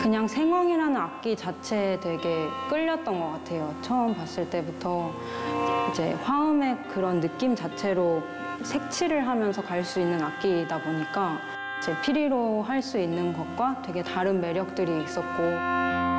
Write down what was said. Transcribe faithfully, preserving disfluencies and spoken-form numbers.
그냥 생황이라는 악기 자체에 되게 끌렸던 것 같아요. 처음 봤을 때부터 이제 화음의 그런 느낌 자체로 색칠을 하면서 갈 수 있는 악기이다 보니까 제 피리로 할 수 있는 것과 되게 다른 매력들이 있었고